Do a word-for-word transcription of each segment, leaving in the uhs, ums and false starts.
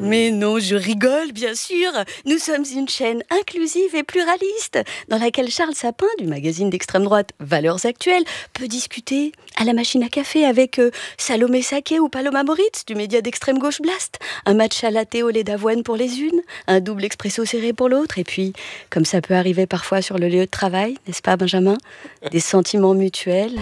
Mais non, je rigole, bien sûr. Nous sommes une chaîne inclusive et pluraliste, dans laquelle Charles Sapin, du magazine d'extrême droite Valeurs Actuelles, peut discuter à la machine à café avec euh, Salomé Saké ou Paloma Moritz, du média d'extrême gauche Blast. Un match à latte au lait d'avoine pour les unes, un double expresso serré pour l'autre, et puis, comme ça peut arriver parfois sur le lieu de travail, n'est-ce pas Benjamin ? Des sentiments mutuels.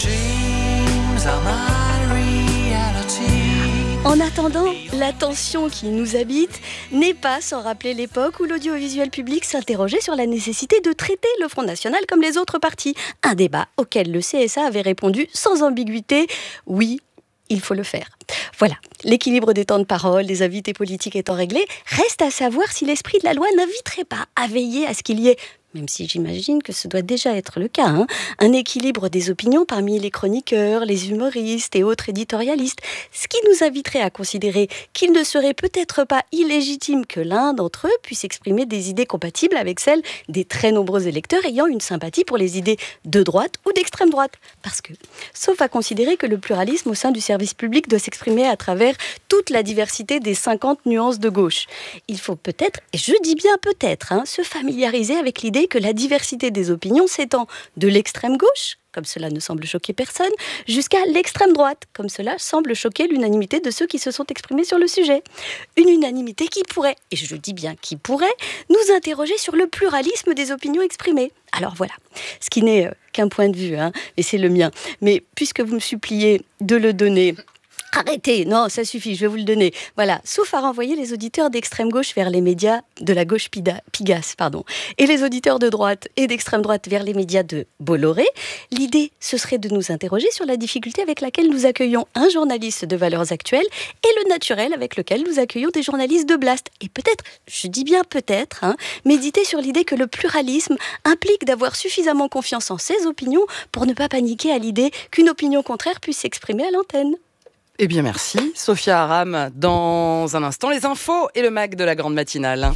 En attendant, la tension qui nous habite n'est pas sans rappeler l'époque où l'audiovisuel public s'interrogeait sur la nécessité de traiter le Front National comme les autres partis. Un débat auquel le C S A avait répondu sans ambiguïté « oui ». Il faut le faire. Voilà, l'équilibre des temps de parole, des invités politiques étant réglé, reste à savoir si l'esprit de la loi n'inviterait pas à veiller à ce qu'il y ait, même si j'imagine que ce doit déjà être le cas, hein, un équilibre des opinions parmi les chroniqueurs, les humoristes et autres éditorialistes, ce qui nous inviterait à considérer qu'il ne serait peut-être pas illégitime que l'un d'entre eux puisse exprimer des idées compatibles avec celles des très nombreux électeurs ayant une sympathie pour les idées de droite ou d'extrême droite. Parce que, sauf à considérer que le pluralisme au sein du service public doit s'exprimer à travers toute la diversité des cinquante nuances de gauche, il faut peut-être, et je dis bien peut-être, hein, se familiariser avec l'idée que la diversité des opinions s'étend de l'extrême gauche, comme cela ne semble choquer personne, jusqu'à l'extrême droite, comme cela semble choquer l'unanimité de ceux qui se sont exprimés sur le sujet. Une unanimité qui pourrait, et je dis bien qui pourrait, nous interroger sur le pluralisme des opinions exprimées. Alors voilà, ce qui n'est euh, qu'un point de vue, hein, et c'est le mien. Mais puisque vous me suppliez de le donner... Arrêtez, non, ça suffit, je vais vous le donner. Voilà, sauf à renvoyer les auditeurs d'extrême gauche vers les médias de la gauche pida, Pigasse, pardon, et les auditeurs de droite et d'extrême droite vers les médias de Bolloré, l'idée, ce serait de nous interroger sur la difficulté avec laquelle nous accueillons un journaliste de Valeurs Actuelles et le naturel avec lequel nous accueillons des journalistes de Blast. Et peut-être, je dis bien peut-être, hein, méditer sur l'idée que le pluralisme implique d'avoir suffisamment confiance en ses opinions pour ne pas paniquer à l'idée qu'une opinion contraire puisse s'exprimer à l'antenne. Eh bien merci, Sophia Aram. Dans un instant, les infos et le mag de la grande matinale.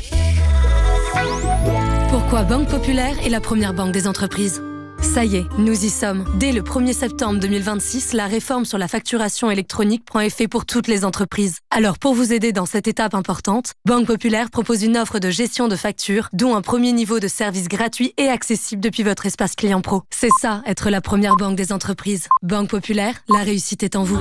Pourquoi Banque Populaire est la première banque des entreprises ? Ça y est, nous y sommes. Dès le premier septembre deux mille vingt-six, la réforme sur la facturation électronique prend effet pour toutes les entreprises. Alors pour vous aider dans cette étape importante, Banque Populaire propose une offre de gestion de factures, dont un premier niveau de service gratuit et accessible depuis votre espace client pro. C'est ça, être la première banque des entreprises. Banque Populaire, la réussite est en vous.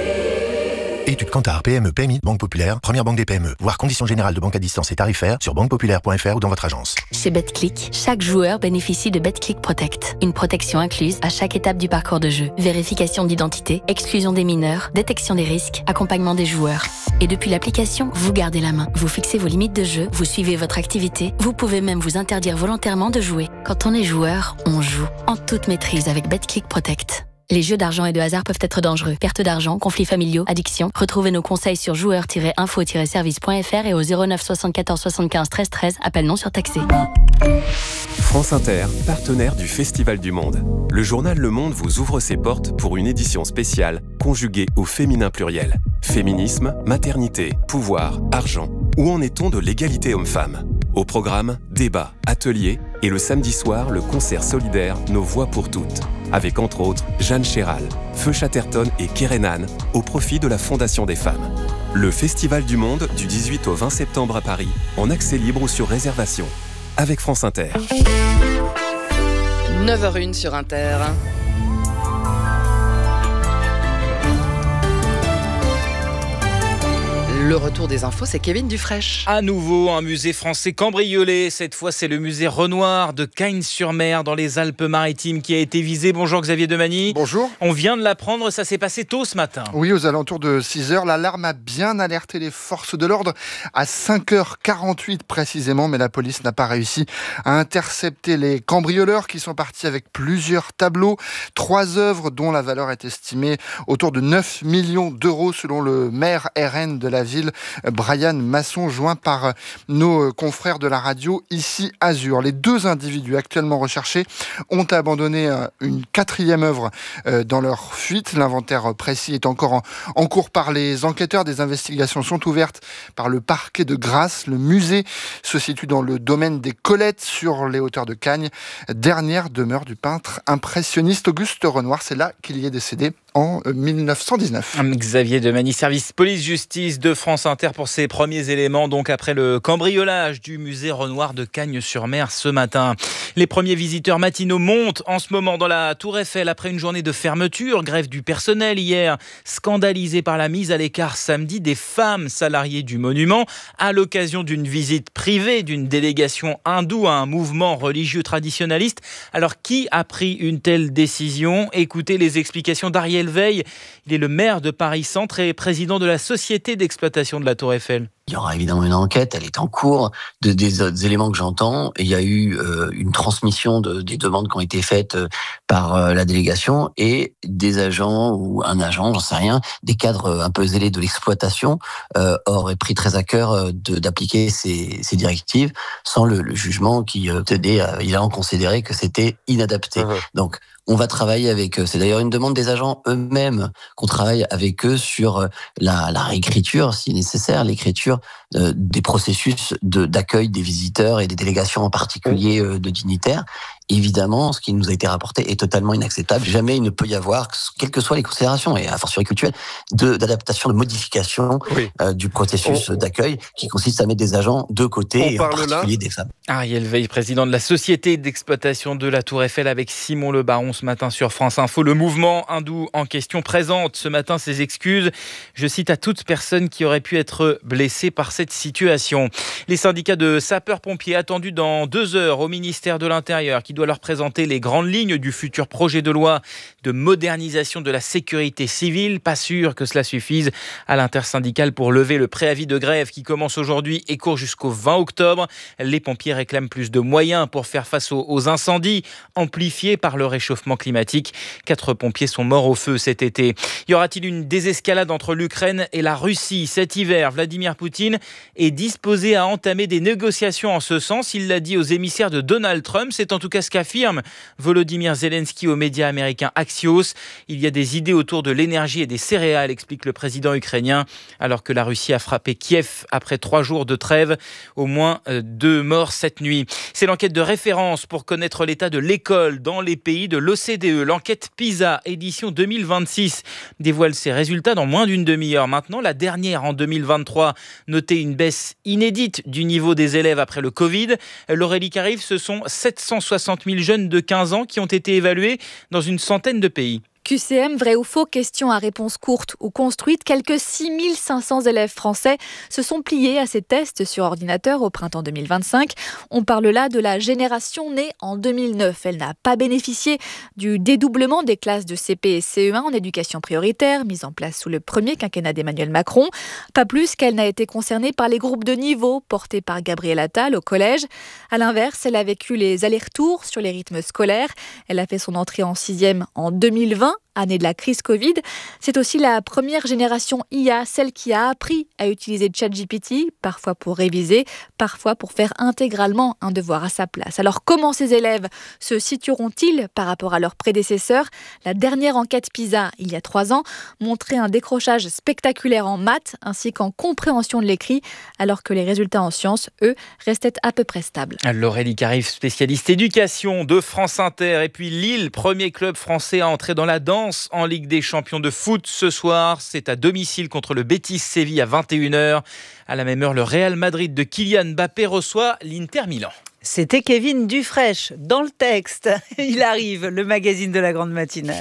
Étude Kantar, P M E, P M I, Banque Populaire, première banque des P M E. Voir conditions générales de banque à distance et tarifaires sur banque populaire point f r ou dans votre agence. Chez BetClick, chaque joueur bénéficie de BetClick Protect. Une protection incluse à chaque étape du parcours de jeu. Vérification d'identité, exclusion des mineurs, détection des risques, accompagnement des joueurs. Et depuis l'application, vous gardez la main. Vous fixez vos limites de jeu, vous suivez votre activité, vous pouvez même vous interdire volontairement de jouer. Quand on est joueur, on joue. En toute maîtrise avec BetClick Protect. Les jeux d'argent et de hasard peuvent être dangereux. Perte d'argent, conflits familiaux, addiction. Retrouvez nos conseils sur joueurs tiret info tiret service point f r et au zéro neuf soixante-quatorze soixante-quinze treize treize. Appel non surtaxé. France Inter, partenaire du Festival du Monde. Le journal Le Monde vous ouvre ses portes pour une édition spéciale conjuguée au féminin pluriel. Féminisme, maternité, pouvoir, argent. Où en est-on de l'égalité homme-femme ? Au programme, débat, atelier et le samedi soir, le concert solidaire Nos Voix pour toutes. Avec entre autres Jeanne Chéral, Feu Chatterton et Kérénan au profit de la Fondation des femmes. Le Festival du Monde du dix-huit au vingt septembre à Paris, en accès libre ou sur réservation. Avec France Inter. neuf heures zéro un sur Inter. Le retour des infos, c'est Kevin Dufraîche. À nouveau, un musée français cambriolé. Cette fois, c'est le musée Renoir de Cagnes-sur-Mer, dans les Alpes-Maritimes, qui a été visé. Bonjour Xavier Demany. Bonjour. On vient de l'apprendre, ça s'est passé tôt ce matin. Oui, aux alentours de six heures, l'alarme a bien alerté les forces de l'ordre à cinq heures quarante-huit précisément, mais la police n'a pas réussi à intercepter les cambrioleurs qui sont partis avec plusieurs tableaux, trois œuvres dont la valeur est estimée autour de neuf millions d'euros selon le maire R N de la ville, Brian Masson, joint par nos confrères de la radio Ici Azur. Les deux individus actuellement recherchés ont abandonné une quatrième œuvre dans leur fuite. L'inventaire précis est encore en, en cours par les enquêteurs. Des investigations sont ouvertes par le parquet de Grasse. Le musée se situe dans le domaine des Colettes, sur les hauteurs de Cagnes, dernière demeure du peintre impressionniste Auguste Renoir. C'est là qu'il y est décédé en mille neuf cent dix-neuf. Xavier Demany, service police-justice de France Inter pour ses premiers éléments, donc après le cambriolage du musée Renoir de Cagnes-sur-Mer ce matin. Les premiers visiteurs matinaux montent en ce moment dans la Tour Eiffel après une journée de fermeture, grève du personnel hier, scandalisé par la mise à l'écart samedi des femmes salariées du monument à l'occasion d'une visite privée d'une délégation hindoue à un mouvement religieux traditionnaliste. Alors qui a pris une telle décision ? Écoutez les explications d'Ariel Veil. Il est le maire de Paris-Centre et président de la société d'exploitation de la Tour Eiffel. Il y aura évidemment une enquête, elle est en cours. De, des, des éléments que j'entends, il y a eu euh, une transmission de, des demandes qui ont été faites euh, par euh, la délégation et des agents ou un agent, j'en sais rien, des cadres euh, un peu zélés de l'exploitation euh, auraient pris très à cœur euh, de, d'appliquer ces, ces directives sans le, le jugement qui euh, tenait à évidemment considérer que c'était inadapté. Mmh. Donc, on va travailler avec eux. C'est d'ailleurs une demande des agents eux-mêmes qu'on travaille avec eux sur la, la réécriture, si nécessaire, l'écriture euh, des processus de, d'accueil des visiteurs et des délégations en particulier euh, de dignitaires. Évidemment, ce qui nous a été rapporté est totalement inacceptable. Jamais il ne peut y avoir, quelles que soient les considérations, et à fortiori culturelles, de, d'adaptation, de modification oui. euh, du processus on, d'accueil qui consiste à mettre des agents de côté, et en particulier là. Des femmes. Ariel Veil, président de la société d'exploitation de la Tour Eiffel avec Simon Le Baron ce matin sur France Info. Le mouvement hindou en question présente ce matin ses excuses. Je cite à toute personne qui aurait pu être blessée par cette situation. Les syndicats de sapeurs-pompiers attendus dans deux heures au ministère de l'Intérieur qui doit leur présenter les grandes lignes du futur projet de loi de modernisation de la sécurité civile. Pas sûr que cela suffise à l'intersyndicale pour lever le préavis de grève qui commence aujourd'hui et court jusqu'au vingt octobre. Les pompiers réclament plus de moyens pour faire face aux incendies amplifiés par le réchauffement climatique. Quatre pompiers sont morts au feu cet été. Y aura-t-il une désescalade entre l'Ukraine et la Russie cet hiver ? Vladimir Poutine est disposé à entamer des négociations en ce sens. Il l'a dit aux émissaires de Donald Trump. C'est en tout cas ce qu'affirme Volodymyr Zelensky aux médias américains Axios. Il y a des idées autour de l'énergie et des céréales, explique le président ukrainien, alors que la Russie a frappé Kiev après trois jours de trêve. Au moins deux morts cette nuit. C'est l'enquête de référence pour connaître l'état de l'école dans les pays de l'O C D E. L'enquête PISA, édition deux mille vingt-six, dévoile ses résultats dans moins d'une demi-heure. Maintenant, la dernière en deux mille vingt-trois notait une baisse inédite du niveau des élèves après le Covid. L'Aurélie Carive, ce sont sept cent soixante mille jeunes de quinze ans qui ont été évalués dans une centaine de pays. Q C M, vrai ou faux, question à réponse courte ou construite. Quelques six mille cinq cents élèves français se sont pliés à ces tests sur ordinateur au printemps deux mille vingt-cinq. On parle là de la génération née en deux mille neuf. Elle n'a pas bénéficié du dédoublement des classes de C P et C E un en éducation prioritaire, mise en place sous le premier quinquennat d'Emmanuel Macron. Pas plus qu'elle n'a été concernée par les groupes de niveau portés par Gabriel Attal au collège. À l'inverse, elle a vécu les allers-retours sur les rythmes scolaires. Elle a fait son entrée en sixième en deux mille vingt. Année de la crise Covid. C'est aussi la première génération I A, celle qui a appris à utiliser ChatGPT, parfois pour réviser, parfois pour faire intégralement un devoir à sa place. Alors comment ces élèves se situeront-ils par rapport à leurs prédécesseurs ? La dernière enquête PISA, il y a trois ans, montrait un décrochage spectaculaire en maths ainsi qu'en compréhension de l'écrit, alors que les résultats en sciences, eux, restaient à peu près stables. L'Aurélie Carive, spécialiste éducation de France Inter. Et puis Lille, premier club français à entrer dans la danse en Ligue des champions de foot ce soir. C'est à domicile contre le Betis Séville à vingt et une heures. À la même heure, le Real Madrid de Kylian Mbappé reçoit l'Inter Milan. C'était Kevin Dufresne dans le texte. Il arrive, le magazine de la grande matinale.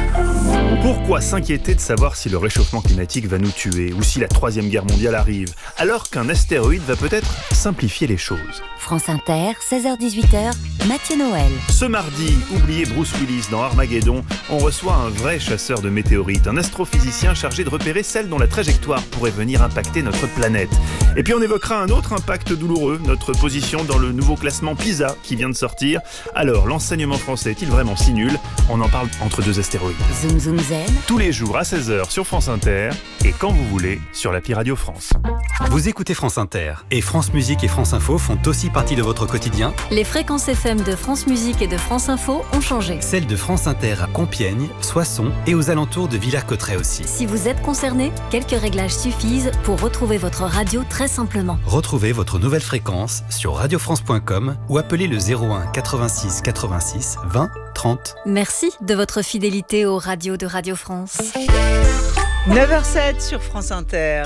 Pourquoi s'inquiéter de savoir si le réchauffement climatique va nous tuer ou si la troisième guerre mondiale arrive, alors qu'un astéroïde va peut-être simplifier les choses ? France Inter, seize heures dix-huit heures, Mathieu Noël. Ce mardi, oubliez Bruce Willis dans Armageddon, on reçoit un vrai chasseur de météorites, un astrophysicien chargé de repérer celles dont la trajectoire pourrait venir impacter notre planète. Et puis on évoquera un autre impact douloureux, notre position dans le nouveau classement PISA qui vient de sortir. Alors, l'enseignement français est-il vraiment si nul ? On en parle entre deux astéroïdes. Zoom Zoom Zen. Tous les jours à seize heures sur France Inter et quand vous voulez sur l'appli Radio France. Vous écoutez France Inter et France Musique et France Info font aussi partie de votre quotidien. Les fréquences F M de France Musique et de France Info ont changé. Celles de France Inter à Compiègne, Soissons et aux alentours de Villers-Cotterêts aussi. Si vous êtes concerné, quelques réglages suffisent pour retrouver votre radio très simplement. Retrouvez votre nouvelle fréquence sur radio france point com ou appelez le zéro un quatre-vingt-six quatre-vingt-six vingt trente. Merci de votre fidélité aux radios de Radio France. neuf heures sept sur France Inter.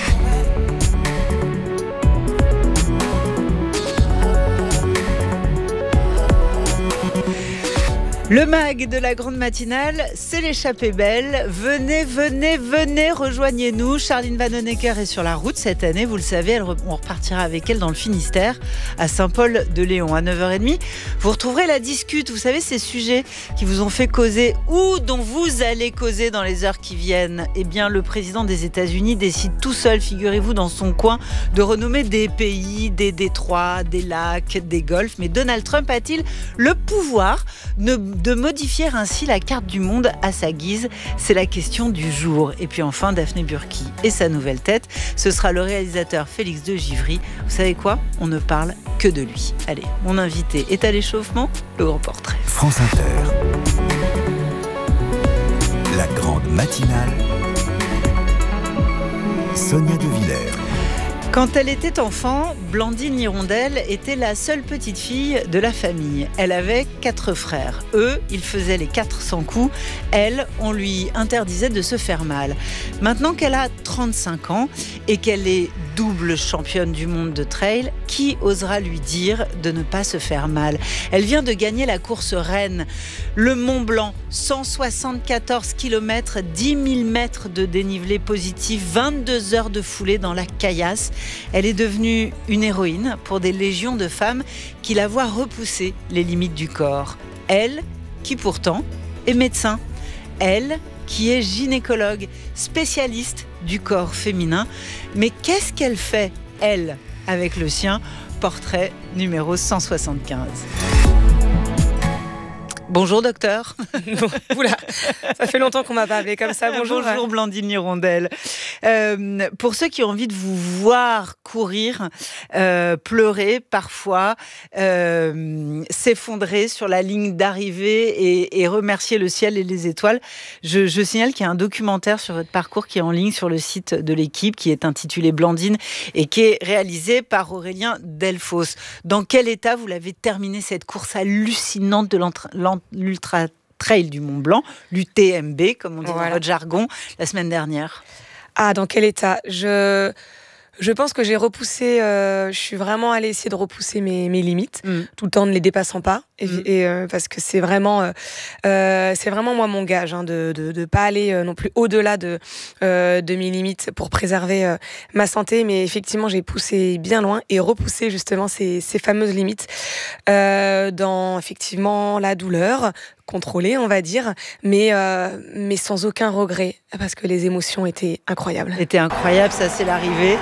Le mag de la grande matinale, c'est l'échappée belle. Venez, venez, venez, rejoignez-nous. Charline Vanhoenacker est sur la route cette année. Vous le savez, elle, on repartira avec elle dans le Finistère, à Saint-Paul-de-Léon, à neuf heures trente. Vous retrouverez la discute. Vous savez, ces sujets qui vous ont fait causer ou dont vous allez causer dans les heures qui viennent. Eh bien, le président des États-Unis décide tout seul, figurez-vous, dans son coin, de renommer des pays, des détroits, des lacs, des golfs. Mais Donald Trump a-t-il le pouvoir de de modifier ainsi la carte du monde à sa guise? C'est la question du jour. Et puis enfin, Daphné Burki et sa nouvelle tête, ce sera le réalisateur Félix de Givry. Vous savez quoi? On ne parle que de lui. Allez, mon invité est à l'échauffement, le grand portrait. France Inter. La grande matinale. Sonia De Villers. Quand elle était enfant, Blandine Hirondelle était la seule petite fille de la famille. Elle avait quatre frères. Eux, ils faisaient les quatre cents coups. Elle, on lui interdisait de se faire mal. Maintenant qu'elle a trente-cinq ans et qu'elle est double championne du monde de trail, qui osera lui dire de ne pas se faire mal? Elle vient de gagner la course reine, le Mont Blanc, cent soixante-quatorze kilomètres, dix mille mètres de dénivelé positif, vingt-deux heures de foulée dans la caillasse. Elle est devenue une héroïne pour des légions de femmes qui la voient repousser les limites du corps. Elle, qui pourtant est médecin. Elle, qui est gynécologue, spécialiste du corps féminin. Mais qu'est-ce qu'elle fait, elle, avec le sien? Portrait numéro cent soixante-quinze. Bonjour docteur. Oula, ça fait longtemps qu'on m'a pas appelé comme ça. Bonjour. Bonjour Blandine Hirondelle. Euh, pour ceux qui ont envie de vous voir courir, euh, pleurer parfois, euh, s'effondrer sur la ligne d'arrivée et, et remercier le ciel et les étoiles, je, je signale qu'il y a un documentaire sur votre parcours qui est en ligne sur le site de l'équipe, qui est intitulé Blandine et qui est réalisé par Aurélien Delphos. Dans quel état vous l'avez terminé cette course hallucinante de l'entraînement l'Ultra Trail du Mont Blanc, l'U T M B, comme on dit voilà. dans votre jargon, la semaine dernière? Ah, dans quel état? Je... Je pense que j'ai repoussé, euh, je suis vraiment allée essayer de repousser mes, mes limites, mm. tout le temps ne les dépassant pas, et, mm. et, euh, parce que c'est vraiment, euh, euh, c'est vraiment moi mon gage, hein, de de de pas aller euh, non plus au-delà de euh, de mes limites pour préserver euh, ma santé, mais effectivement j'ai poussé bien loin et repoussé justement ces ces fameuses limites euh, dans effectivement la douleur contrôlée, on va dire, mais euh, mais sans aucun regret parce que les émotions étaient incroyables. Étaient incroyables, ça c'est l'arrivée.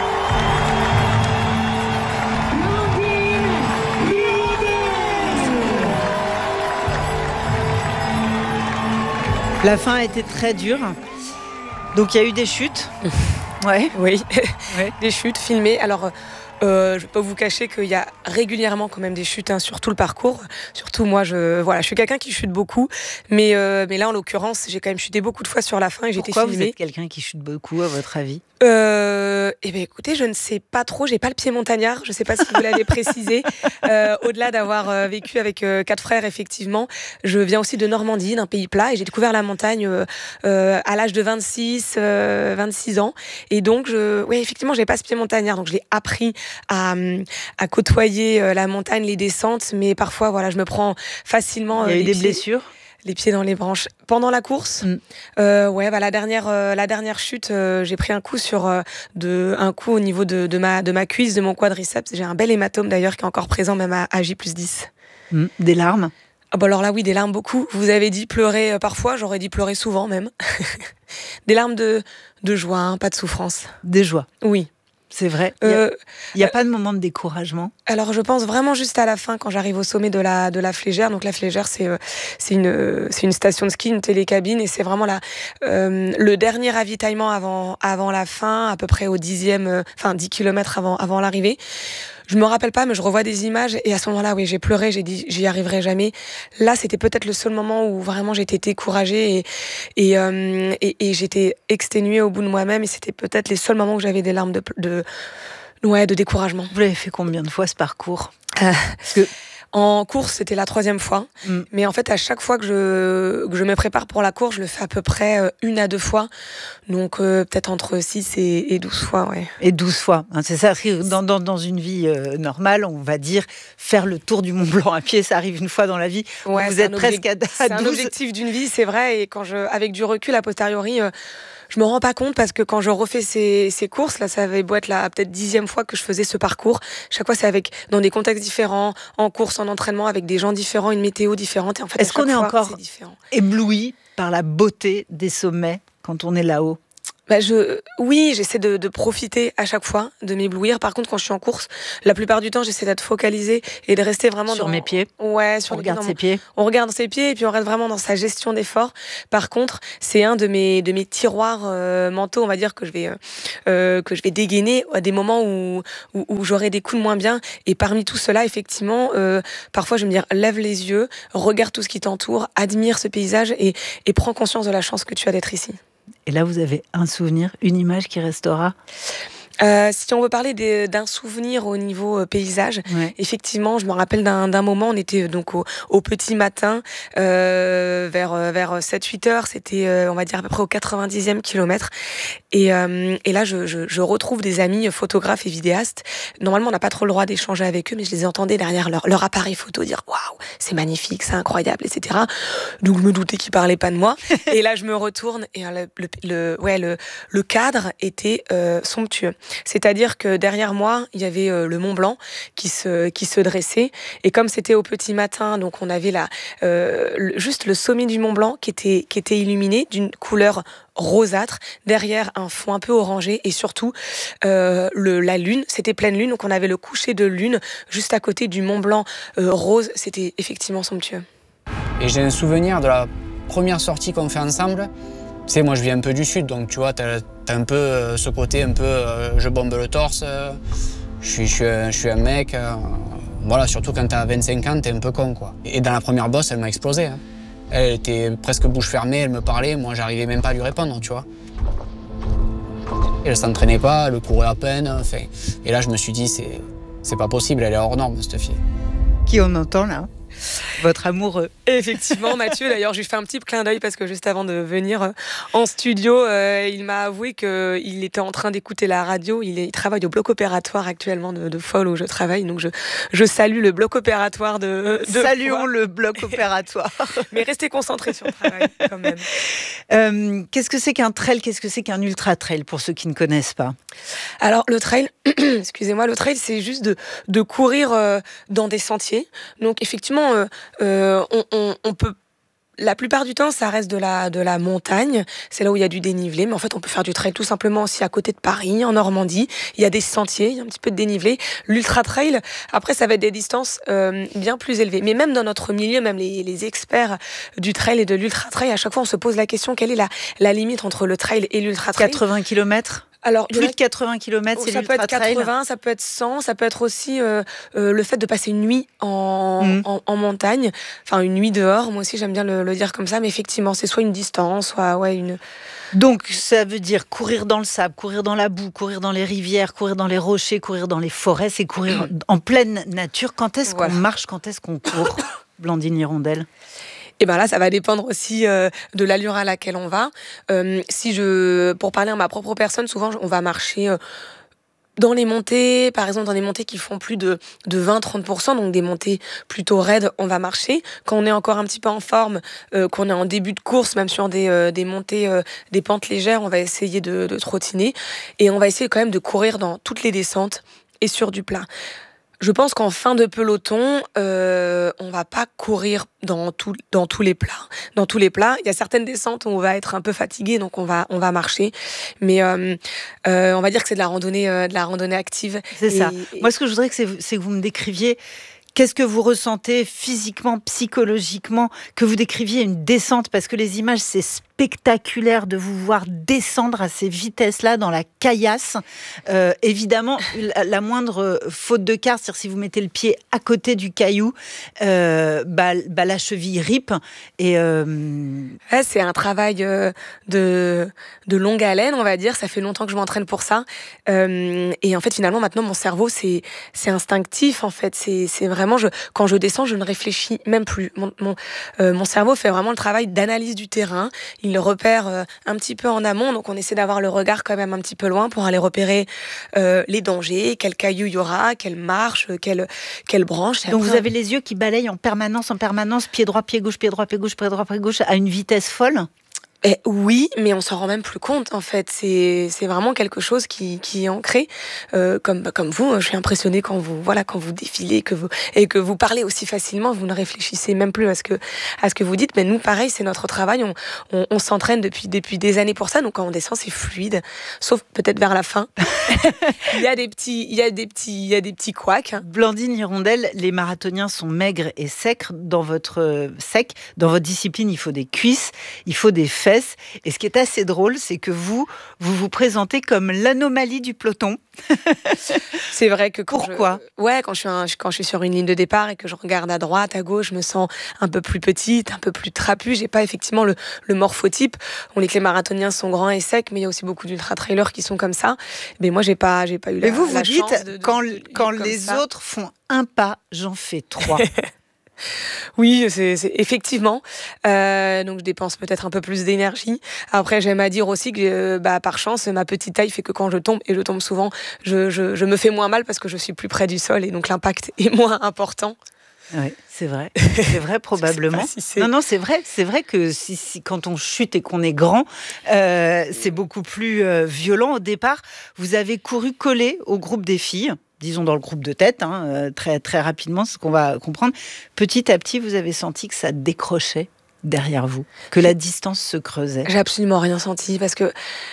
La fin a été très dure. Donc il y a eu des chutes. Ouais. Oui, ouais. Des chutes filmées. Alors, euh, je ne vais pas vous cacher qu'il y a régulièrement quand même des chutes hein, sur tout le parcours. Surtout moi, je, voilà, je suis quelqu'un qui chute beaucoup. Mais, euh, mais là, en l'occurrence, j'ai quand même chuté beaucoup de fois sur la fin et j'ai été filmée. Pourquoi vous êtes quelqu'un qui chute beaucoup, à votre avis? Euh, eh bien, écoutez, je ne sais pas trop. J'ai pas le pied montagnard. Je ne sais pas si vous l'avez précisé. Euh, au-delà d'avoir euh, vécu avec euh, quatre frères, effectivement, je viens aussi de Normandie, d'un pays plat, et j'ai découvert la montagne euh, euh, à l'âge de vingt-six, euh, vingt-six ans. Et donc, je, oui, effectivement, j'ai pas ce pied montagnard. Donc, je l'ai appris à, à côtoyer euh, la montagne, les descentes, mais parfois, voilà, je me prends facilement. Euh, Il y a eu des pieds. blessures? Les pieds dans les branches. Pendant la course, mm. euh, ouais, bah, la dernière, euh, la dernière chute, euh, j'ai pris un coup sur euh, de, un coup au niveau de, de ma, de ma cuisse, de mon quadriceps. J'ai un bel hématome d'ailleurs qui est encore présent même à, à J plus dix. Mm. Des larmes? Ah bah alors là, oui, des larmes beaucoup. Vous avez dit pleurer euh, parfois, j'aurais dit pleurer souvent même. Des larmes de, de joie, hein, pas de souffrance. Des joies? Oui. C'est vrai. Il n'y a, euh, y a pas de moment de découragement? Alors, je pense vraiment juste à la fin, quand j'arrive au sommet de la, de la Flégère. Donc, la Flégère, c'est, euh, c'est, une, euh, c'est une station de ski, une télécabine. Et c'est vraiment la, euh, le dernier ravitaillement avant, avant la fin, à peu près au dixième, euh, enfin, dix kilomètres avant, avant l'arrivée. Je me rappelle pas, mais je revois des images. Et à ce moment-là, oui, j'ai pleuré, j'ai dit, j'y arriverai jamais. Là, c'était peut-être le seul moment où vraiment j'étais découragée et, et, euh, et, et j'étais exténuée au bout de moi-même. Et c'était peut-être les seuls moments où j'avais des larmes de, de, ouais, de découragement. Vous l'avez fait combien de fois ce parcours? euh, Parce que En course, c'était la troisième fois. Mm. Mais en fait, à chaque fois que je, que je me prépare pour la course, je le fais à peu près euh, une à deux fois. Donc, euh, peut-être entre six et, et douze fois, ouais. Et douze fois. Hein, c'est ça. Dans, dans, dans une vie euh, normale, on va dire faire le tour du Mont Blanc à pied, ça arrive une fois dans la vie. Ouais, vous êtes presque à, à douze. C'est un objectif d'une vie, c'est vrai. Et quand je, avec du recul, a posteriori, euh, je me rends pas compte parce que quand je refais ces, ces courses, là, ça avait beau être la peut-être dixième fois que je faisais ce parcours. Chaque fois, c'est avec dans des contextes différents, en course, en entraînement, avec des gens différents, une météo différente. Et en fait, est-ce qu'on est fois, encore c'est ébloui par la beauté des sommets quand on est là-haut? Bah je, oui, j'essaie de, de profiter à chaque fois, de m'éblouir. Par contre, quand je suis en course, la plupart du temps, j'essaie d'être focalisée et de rester vraiment sur dans... mes pieds. Ouais, sur on les regarde pieds, ses pieds. On regarde ses pieds et puis on reste vraiment dans sa gestion d'effort. Par contre, c'est un de mes de mes tiroirs euh, mentaux, on va dire que je vais euh, que je vais dégainer à des moments où où, où j'aurai des coups de moins bien. Et parmi tout cela, effectivement, euh, parfois je vais me dire lève les yeux, regarde tout ce qui t'entoure, admire ce paysage et et prends conscience de la chance que tu as d'être ici. Et là, vous avez un souvenir, une image qui restera? Euh, si on veut parler des, d'un souvenir au niveau euh, paysage, ouais. Effectivement, je me rappelle d'un, d'un moment, on était donc au, au petit matin, euh, vers, vers sept huit heures, c'était, euh, on va dire, à peu près au quatre-vingt-dixième kilomètre. Et, euh, et là, je, je, je retrouve des amis photographes et vidéastes. Normalement, on n'a pas trop le droit d'échanger avec eux, mais je les entendais derrière leur, leur appareil photo dire « Waouh, c'est magnifique, c'est incroyable, et cetera » Donc, je me doutais qu'ils parlaient pas de moi. Et là, je me retourne et le, le, le, ouais, le, le cadre était euh, somptueux. C'est-à-dire que derrière moi, il y avait euh, le Mont Blanc qui se, qui se dressait. Et comme c'était au petit matin, donc on avait la, euh, le, juste le sommet du Mont Blanc qui était, qui était illuminé d'une couleur rosâtre, derrière un fond un peu orangé et surtout euh, le, la lune, c'était pleine lune, donc on avait le coucher de lune juste à côté du Mont Blanc euh, rose, c'était effectivement somptueux. Et j'ai un souvenir de la première sortie qu'on fait ensemble. Tu sais, moi je viens un peu du sud, donc tu vois, t'as, t'as un peu euh, ce côté un peu euh, je bombe le torse, euh, je suis, je suis, un, je suis un mec, euh, voilà, surtout quand t'as vingt-cinq ans, t'es un peu con, quoi. Et dans la première bosse, elle m'a explosé, hein. Elle était presque bouche fermée, elle me parlait, moi j'arrivais même pas à lui répondre, tu vois. Et elle s'entraînait pas, elle courait à peine, enfin. Et là je me suis dit, c'est, c'est pas possible, elle est hors norme, cette fille. Qui on entend là ? Votre amoureux. Effectivement, Mathieu, d'ailleurs, je lui fais un petit clin d'œil parce que juste avant de venir en studio, euh, il m'a avoué qu'il était en train d'écouter la radio. Il, est, il travaille au bloc opératoire actuellement de, de Folle où je travaille. Donc, je, je salue le bloc opératoire de, de Saluons Foix. Le bloc opératoire. Mais restez concentrés sur le travail quand même. Euh, qu'est-ce que c'est qu'un trail ? Qu'est-ce que c'est qu'un ultra trail pour ceux qui ne connaissent pas ? Alors, le trail, excusez-moi, le trail, c'est juste de, de courir euh, dans des sentiers. Donc, effectivement, euh, euh, on, on, on peut... La plupart du temps, ça reste de la, de la montagne. C'est là où il y a du dénivelé. Mais en fait, on peut faire du trail tout simplement aussi à côté de Paris, en Normandie. Il y a des sentiers, il y a un petit peu de dénivelé. L'ultra trail, après, ça va être des distances euh, bien plus élevées. Mais même dans notre milieu, même les, les experts du trail et de l'ultra trail, à chaque fois, on se pose la question, quelle est la, la limite entre le trail et l'ultra trail ? quatre-vingts kilomètres ? Alors, plus de quatre-vingts kilomètres, c'est l'ultra trail. Ça peut être quatre-vingts, ça peut être cent, ça peut être aussi euh, euh, le fait de passer une nuit en, mmh. en, en montagne, enfin une nuit dehors. Moi aussi, j'aime bien le, le dire comme ça, mais effectivement, c'est soit une distance, soit ouais une. Donc, ça veut dire courir dans le sable, courir dans la boue, courir dans les rivières, courir dans les rochers, courir dans les forêts, c'est courir en pleine nature. Quand est-ce voilà. qu'on marche, quand est-ce qu'on court, Blandine Hirondelle ? Et ben là, ça va dépendre aussi euh, de l'allure à laquelle on va. Euh, si je, pour parler à ma propre personne, souvent on va marcher euh, dans les montées, par exemple dans des montées qui font plus de, de vingt à trente pour cent, donc des montées plutôt raides, on va marcher. Quand on est encore un petit peu en forme, euh, qu'on est en début de course, même sur des, euh, des montées, euh, des pentes légères, on va essayer de, de trottiner. Et on va essayer quand même de courir dans toutes les descentes et sur du plat. Je pense qu'en fin de peloton, euh, on va pas courir dans tout, dans tous les plats. Dans tous les plats, il y a certaines descentes où on va être un peu fatigué, donc on va, on va marcher. Mais euh, euh, on va dire que c'est de la randonnée, euh, de la randonnée active. C'est et, ça. Et... Moi, ce que je voudrais, que c'est, c'est que vous me décriviez. Qu'est-ce que vous ressentez physiquement, psychologiquement, que vous décriviez une descente, parce que les images, c'est spectaculaire de vous voir descendre à ces vitesses-là dans la caillasse. Euh, évidemment, la, la moindre faute de quart, c'est-à-dire si vous mettez le pied à côté du caillou, euh, bah, bah la cheville ripe. Et euh... ouais, c'est un travail euh, de, de longue haleine, on va dire. Ça fait longtemps que je m'entraîne pour ça. Euh, et en fait, finalement, maintenant, mon cerveau, c'est, c'est instinctif, en fait. C'est, c'est vraiment vraiment, je, quand je descends, je ne réfléchis même plus. Mon, mon, euh, mon cerveau fait vraiment le travail d'analyse du terrain. Il le repère euh, un petit peu en amont, donc on essaie d'avoir le regard quand même un petit peu loin pour aller repérer euh, les dangers, quel caillou il y aura, quelle marche, quelle, quelle branche. Donc après, vous avez les yeux qui balayent en permanence, en permanence, pied droit, pied gauche, pied droit, pied gauche, pied droit, pied gauche, à une vitesse folle. Eh oui, mais on s'en rend même plus compte en fait. C'est c'est vraiment quelque chose qui qui est ancré. Euh, comme bah, comme vous, je suis impressionnée quand vous voilà quand vous défilez, que vous et que vous parlez aussi facilement. Vous ne réfléchissez même plus à ce que à ce que vous dites. Mais nous, pareil, c'est notre travail. On on, on s'entraîne depuis depuis des années pour ça. Donc quand on descend, c'est fluide, sauf peut-être vers la fin. il y a des petits il y a des petits il y a des petits couacs. Blandine Hirondelle, les marathoniens sont maigres et secs dans votre sec. Dans votre discipline, il faut des cuisses, il faut des fesses. Et ce qui est assez drôle, c'est que vous, vous vous présentez comme l'anomalie du peloton. C'est vrai que quand Pourquoi je, ouais, quand je suis un, quand je suis sur une ligne de départ et que je regarde à droite, à gauche, je me sens un peu plus petite, un peu plus trapue. J'ai pas effectivement le, le morphotype. On dit que les marathoniens sont grands et secs, mais il y a aussi beaucoup d'ultra-trailers qui sont comme ça. Mais moi, j'ai pas, j'ai pas eu la, Mais vous, vous la dites, chance de, de, quand, de, de quand comme les ça. autres font un pas, j'en fais trois. Oui, c'est, c'est effectivement. Euh, donc je dépense peut-être un peu plus d'énergie. Après, j'aime à dire aussi que, euh, bah, par chance, ma petite taille fait que quand je tombe, et je tombe souvent, je, je, je me fais moins mal parce que je suis plus près du sol et donc l'impact est moins important. Oui, c'est vrai. C'est vrai, probablement. Si c'est... Non, non, c'est vrai. C'est vrai que si, si, quand on chute et qu'on est grand, euh, c'est beaucoup plus euh, violent. Au départ, vous avez couru collé au groupe des filles. Disons dans le groupe de tête, hein, euh, très, très rapidement, c'est ce qu'on va comprendre. Petit à petit, vous avez senti que ça décrochait derrière vous, que la distance se creusait. J'ai absolument rien senti parce que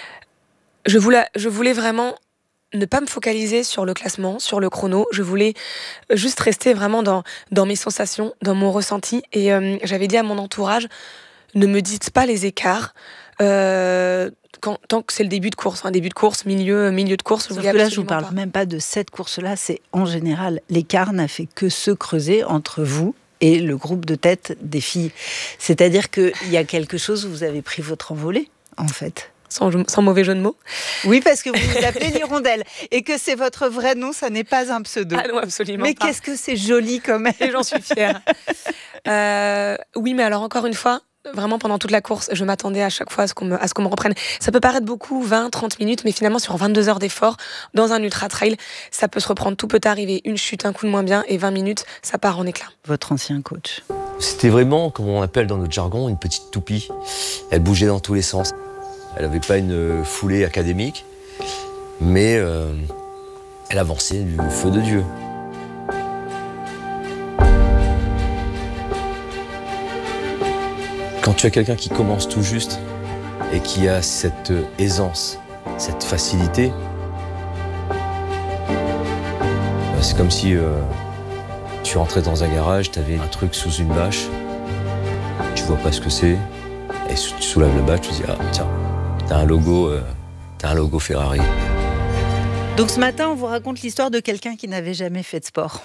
je voulais, je voulais vraiment ne pas me focaliser sur le classement, sur le chrono. Je voulais juste rester vraiment dans, dans mes sensations, dans mon ressenti. Et euh, j'avais dit à mon entourage, ne me dites pas les écarts. Euh, Quand, tant que c'est le début de course, un hein, début de course, milieu, milieu de course. Sauf que là, je ne vous parle pas. même pas de cette course-là, c'est en général, l'écart n'a fait que se creuser entre vous et le groupe de tête des filles. C'est-à-dire qu'il y a quelque chose où vous avez pris votre envolée, en fait. Sans, sans mauvais jeu de mots. Oui, parce que vous vous appelez l'Hirondelle et que c'est votre vrai nom, ça n'est pas un pseudo. Ah non, absolument mais pas. Mais qu'est-ce que c'est joli quand même. Et j'en suis fière. euh, oui, mais alors encore une fois, vraiment, pendant toute la course, je m'attendais à chaque fois à ce qu'on me, à ce qu'on me reprenne. Ça peut paraître beaucoup, vingt, trente minutes, mais finalement, sur vingt-deux heures d'effort, dans un ultra-trail, ça peut se reprendre. Tout peut arriver. Une chute, un coup de moins bien, et vingt minutes, ça part en éclat. Votre ancien coach. C'était vraiment, comme on appelle dans notre jargon, une petite toupie. Elle bougeait dans tous les sens. Elle n'avait pas une foulée académique, mais euh, elle avançait du feu de Dieu. Quand tu as quelqu'un qui commence tout juste et qui a cette aisance, cette facilité, c'est comme si euh, tu rentrais dans un garage, tu avais un truc sous une bâche, tu vois pas ce que c'est, et tu soulèves la bâche, tu te dis ah tiens, t'as un logo, euh, t'as un logo Ferrari. Donc ce matin, on vous raconte l'histoire de quelqu'un qui n'avait jamais fait de sport.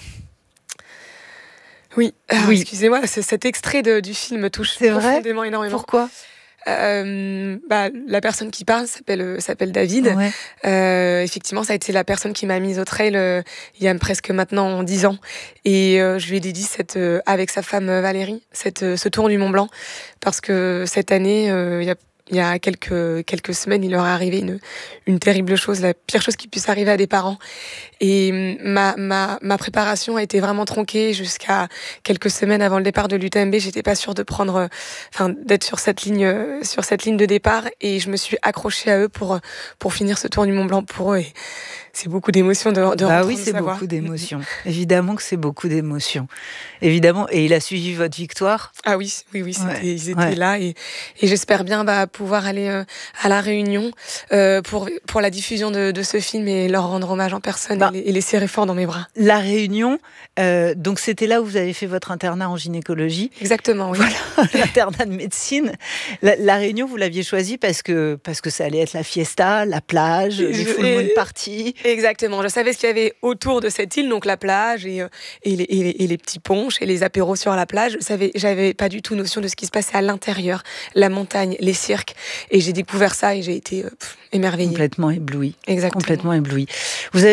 Oui, alors, oui. Excusez-moi, cet extrait de, du film me touche c'est profondément vrai énormément. Pourquoi euh, bah, la personne qui parle s'appelle, s'appelle David. Ouais. Euh, effectivement, ça a été la personne qui m'a mise au trail euh, il y a presque maintenant dix ans. Et euh, je lui ai dédié cette, euh, avec sa femme Valérie, cette, euh, ce tour du Mont Blanc. Parce que cette année, euh, il y a Il y a quelques, quelques semaines, il leur est arrivé une, une terrible chose, la pire chose qui puisse arriver à des parents. Et ma, ma, ma préparation a été vraiment tronquée jusqu'à quelques semaines avant le départ de l'U T M B. J'étais pas sûre de prendre, enfin, d'être sur cette ligne, sur cette ligne de départ. Et je me suis accrochée à eux pour, pour finir ce tour du Mont Blanc pour eux. Et c'est beaucoup d'émotions de, de bah oui, c'est beaucoup d'émotions. Évidemment que c'est beaucoup d'émotions. Évidemment. Et il a suivi votre victoire. Ah oui, oui, oui. C'était, ouais. Ils étaient ouais. là. Et, et j'espère bien bah, pouvoir aller euh, à La Réunion euh, pour, pour la diffusion de, de ce film et leur rendre hommage en personne bah, et, les, et les serrer fort dans mes bras. La Réunion, euh, donc c'était là où vous avez fait votre internat en gynécologie. Exactement, oui. Voilà, l'internat de médecine. La, la Réunion, vous l'aviez choisi parce que, parce que ça allait être la fiesta, la plage, et les full moon parties. Exactement, je savais ce qu'il y avait autour de cette île, donc la plage et, et, les, et, les, et les petits ponches et les apéros sur la plage. Je savais, j'avais pas du tout notion de ce qui se passait à l'intérieur, la montagne, les cirques. Et j'ai découvert ça et j'ai été euh, pff, émerveillée. Complètement éblouie. Exactement. Complètement éblouie. Vous avez choisi de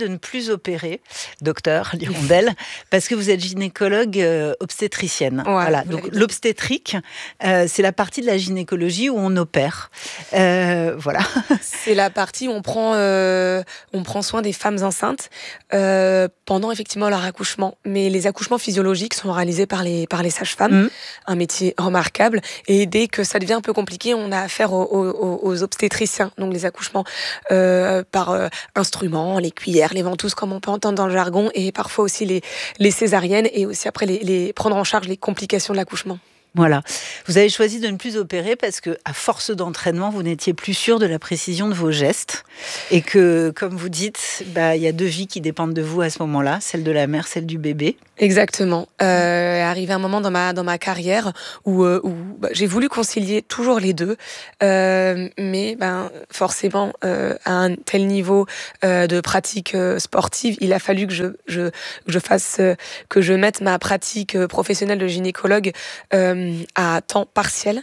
de ne plus opérer, docteur Lirondelle, parce que vous êtes gynécologue euh, obstétricienne. Ouais, voilà. Donc l'obstétrique, euh, c'est la partie de la gynécologie où on opère. Euh, voilà. C'est la partie où on prend, euh, on prend soin des femmes enceintes euh, pendant effectivement leur accouchement. Mais les accouchements physiologiques sont réalisés par les, par les sages-femmes, mmh. un métier remarquable. Et dès que ça devient un peu compliqué, on a affaire aux, aux, aux obstétriciens, donc les accouchements euh, par euh, instruments, les cuillères, les ventouses, comme on peut entendre dans le jargon, et parfois aussi les, les césariennes, et aussi après les, les, prendre en charge les complications de l'accouchement. Voilà. Vous avez choisi de ne plus opérer parce que, à force d'entraînement, vous n'étiez plus sûr de la précision de vos gestes et que, comme vous dites, bah, y a deux vies qui dépendent de vous à ce moment-là, celle de la mère, celle du bébé. Exactement. Euh, arrivé un moment dans ma dans ma carrière où, euh, où bah, j'ai voulu concilier toujours les deux, euh, mais ben forcément euh, à un tel niveau euh, de pratique euh, sportive, il a fallu que je je que je fasse euh, que je mette ma pratique euh, professionnelle de gynécologue euh, à temps partiel,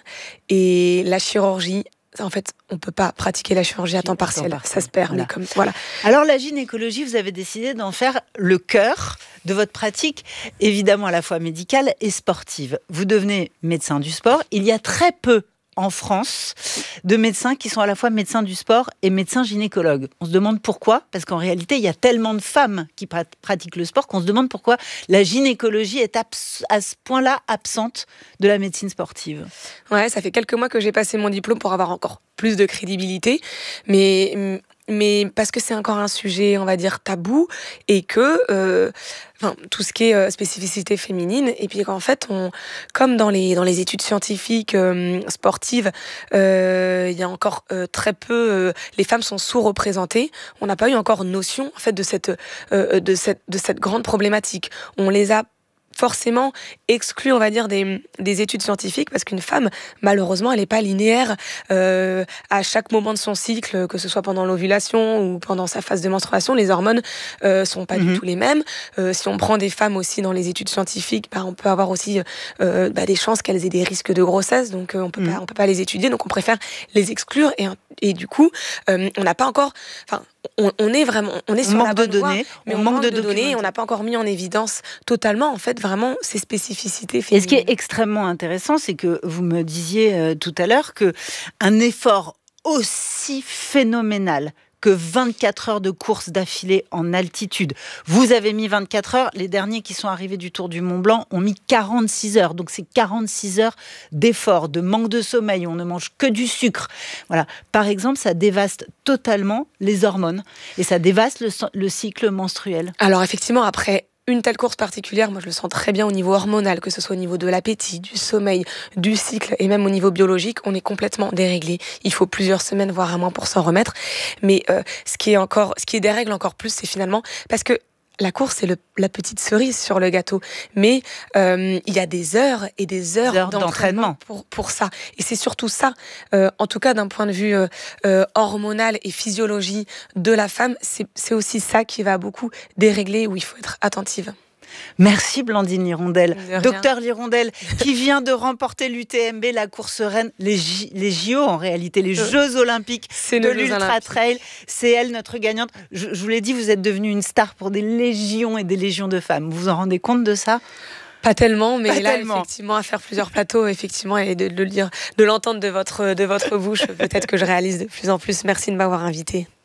et la chirurgie. En fait, on ne peut pas pratiquer la chirurgie à temps partiel, ça se perd. Voilà. Mais comme, voilà. Alors la gynécologie, vous avez décidé d'en faire le cœur de votre pratique, évidemment à la fois médicale et sportive. Vous devenez médecin du sport. Il y a très peu en France de médecins qui sont à la fois médecins du sport et médecins gynécologues. On se demande pourquoi, parce qu'en réalité, il y a tellement de femmes qui pratiquent le sport qu'on se demande pourquoi la gynécologie est abs- à ce point-là absente de la médecine sportive. Ouais, ça fait quelques mois que j'ai passé mon diplôme pour avoir encore plus de crédibilité, mais... mais parce que c'est encore un sujet, on va dire, tabou, et que euh, enfin, tout ce qui est euh, spécificité féminine, et puis qu'en fait, on, comme dans les, dans les études scientifiques euh, sportives, il euh, y a encore euh, très peu, euh, les femmes sont sous-représentées, on n'a pas eu encore notion en fait, de, cette, euh, de, cette, de cette grande problématique. On les a forcément exclu, on va dire, des, des études scientifiques, parce qu'une femme, malheureusement, elle n'est pas linéaire euh, à chaque moment de son cycle, que ce soit pendant l'ovulation ou pendant sa phase de menstruation. Les hormones euh, sont pas mmh. du tout les mêmes. Euh, si on prend des femmes aussi dans les études scientifiques, bah, on peut avoir aussi euh, bah, des chances qu'elles aient des risques de grossesse, donc euh, on peut mmh. pas, on peut pas les étudier, donc on préfère les exclure, et, et du coup, euh, on n'a pas encore... Enfin, on, on est vraiment... On est on sur manque la bonne de données, voie, mais on, on manque, manque de, de données, et on n'a pas encore mis en évidence totalement, en fait, vraiment ces spécificités féminines. Et ce qui est extrêmement intéressant, c'est que vous me disiez euh, tout à l'heure qu'un effort aussi phénoménal que vingt-quatre heures de course d'affilée en altitude. Vous avez mis vingt-quatre heures, les derniers qui sont arrivés du Tour du Mont Blanc ont mis quarante-six heures. Donc c'est quarante-six heures d'effort, de manque de sommeil, on ne mange que du sucre. Voilà. Par exemple, ça dévaste totalement les hormones et ça dévaste le, le cycle menstruel. Alors effectivement, après une telle course particulière, moi je le sens très bien au niveau hormonal, que ce soit au niveau de l'appétit, du sommeil, du cycle, et même au niveau biologique, on est complètement déréglé. Il faut plusieurs semaines, voire un mois pour s'en remettre. Mais euh, ce qui est encore, ce qui est dérègle encore plus, c'est finalement parce que la course, c'est le, la petite cerise sur le gâteau. Mais euh, il y a des heures et des heures, heures d'entraînement, d'entraînement pour, pour ça. Et c'est surtout ça, euh, en tout cas d'un point de vue euh, euh, hormonal et physiologie de la femme, c'est, c'est aussi ça qui va beaucoup dérégler, où il faut être attentive. Merci Blandine Lirondelle. Docteur Lirondelle, qui vient de remporter l'U T M B, la course reine, les, J- les J O en réalité, les euh, Jeux Olympiques de l'Ultra Trail. C'est elle notre gagnante. Je, je vous l'ai dit, vous êtes devenue une star pour des légions et des légions de femmes. Vous vous en rendez compte de ça ? Pas tellement, mais Pas là, tellement. effectivement, à faire plusieurs plateaux, effectivement, et de, de le dire, de l'entendre de votre, de votre bouche, peut-être que je réalise de plus en plus. Merci de m'avoir invitée.